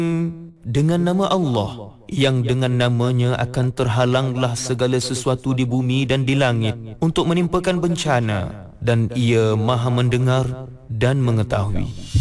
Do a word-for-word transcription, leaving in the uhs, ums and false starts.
dengan nama Allah, yang dengan namanya akan terhalanglah segala sesuatu di bumi dan di langit untuk menimpakan bencana, dan Ia Maha mendengar dan mengetahui.